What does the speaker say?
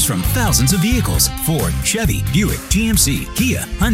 from thousands of vehicles: Ford, Chevy, Buick, GMC, Kia, Hyundai.